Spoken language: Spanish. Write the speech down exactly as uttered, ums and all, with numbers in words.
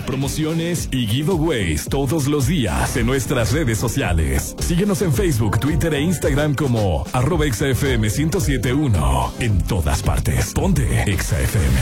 promociones y giveaways todos los días en nuestras redes sociales. Síguenos en Facebook, Twitter e Instagram como arroba Exa F M ciento siete punto uno. En todas partes. Ponte Exa F M.